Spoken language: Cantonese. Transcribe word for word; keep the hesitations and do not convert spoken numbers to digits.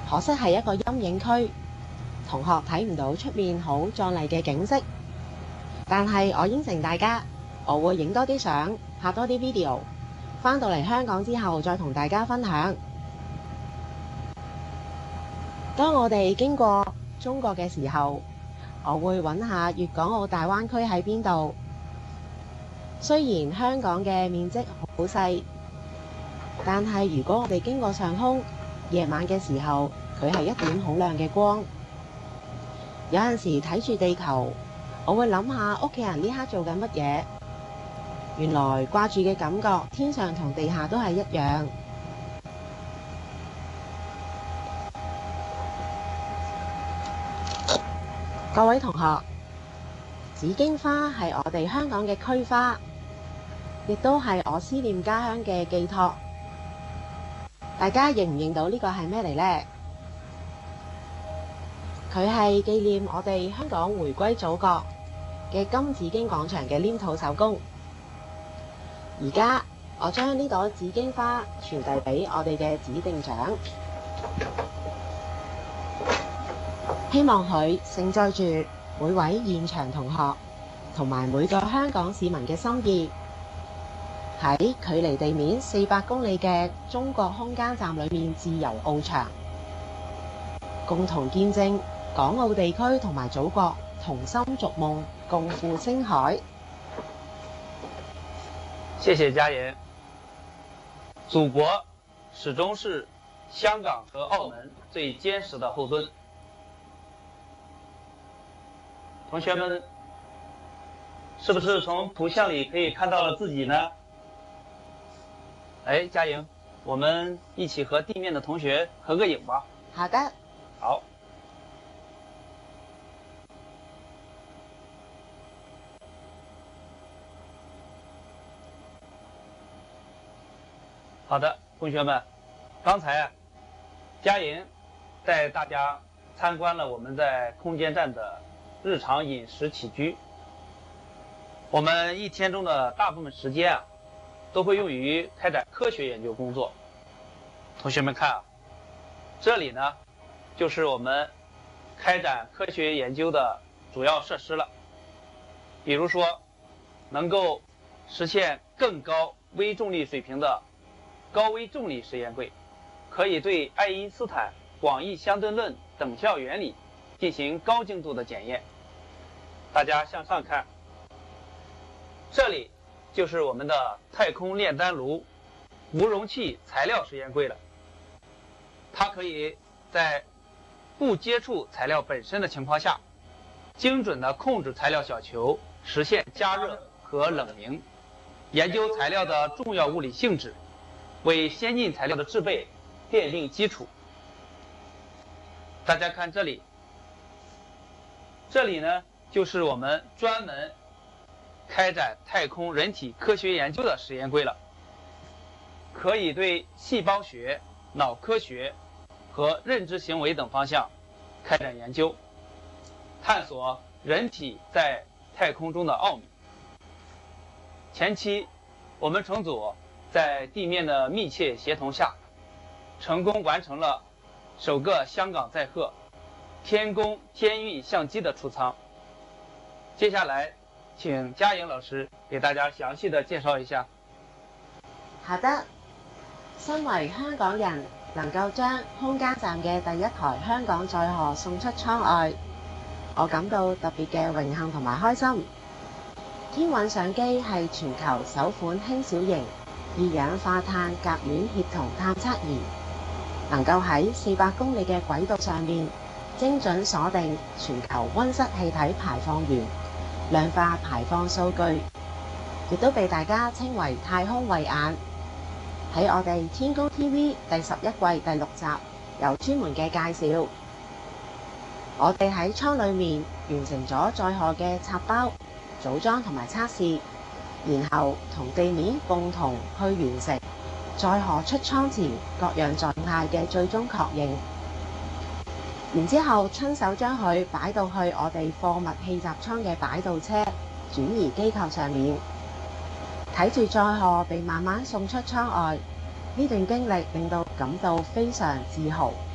可惜係一個陰影區，同學睇唔到出面好壯麗嘅景色。但係我應承大家，我會影多啲相，拍多啲 video， 返到嚟香港之後再同大家分享。當我哋經過中國嘅時候，我會揾下粵港澳大灣區喺邊度。雖然香港嘅面積好細，但係如果我哋經過上空，夜晚嘅時候，佢係一點好亮嘅光。有陣時睇住地球，我會諗下屋企人呢刻做緊乜嘢。原來掛住嘅感覺，天上同地下都係一樣。各位同學，紫荊花係我哋香港嘅區花，亦都係我思念家鄉嘅寄託。大家認唔認到呢個係咩嚟呢？佢係紀念我哋香港回歸祖國嘅金紫荊廣場嘅黏土手工。而家我將呢朵紫荊花傳遞俾我哋嘅指定長，希望佢承載住每位現場同學同埋每個香港市民嘅心意，喺距離地面四百公里嘅中國空間站裏面自由翱翔，共同見證港澳地區同埋祖國同心逐夢，共赴星海。 謝謝家言。祖國始終是香港和澳門最堅實的後盾。同學們，是不是從圖像裡可以看到了自己呢？哎，嘉瑩，我們一起和地面的同學合個影吧。 好的。 好。好的，同學們，剛才嘉瑩帶大家參觀了我們在空間站的日常飲食起居。我們一天中的大部分時間啊，都會用於開展科學研究工作。同學們看啊，這裡呢，就是我們開展科學研究的主要設施了。比如說，能夠實現更高微重力水平的高微重力實驗櫃，可以對愛因斯坦廣義相對論等效原理進行高精度的檢驗。大家向上看，這裡就是我們的太空煉丹爐無容器材料實驗櫃了。它可以在不接觸材料本身的情況下，精準地控制材料小球，實現加熱和冷凝，研究材料的重要物理性質，為先進材料的製備奠定基礎。大家看這裡，這裡呢就是我們專門開展太空人體科學研究的實驗櫃了，可以對細胞學、腦科學和認知行為等方向開展研究，探索人體在太空中的奧秘。前期，我們乘組在地面的密切協同下，成功完成了首個香港載荷天宮天運相機的出艙。接下來，請嘉瑩老師給大家詳細的介紹一下。 好的，身為香港人，能夠將空間站嘅第一台香港載荷送出艙外，我感到特別嘅榮幸同埋開心。天運相機係全球首款輕小型二氧化碳甲烷協同探測儀，能夠喺四百公里嘅軌道上面精準鎖定全球溫室氣體排放源，量化排放數據，亦都被大家稱為太空慧眼。喺我哋天宮 T V 第十一季第六集有專門嘅介紹。我哋喺艙裡面完成咗載荷嘅拆包、組裝同埋測試，然後同地面共同去完成載荷出艙前各樣狀態嘅最終確認。然之後親手將佢擺到去我哋貨物氣閘艙嘅擺渡車轉移機構上面，睇住載荷被慢慢送出艙外，呢段經歷令到感到非常自豪。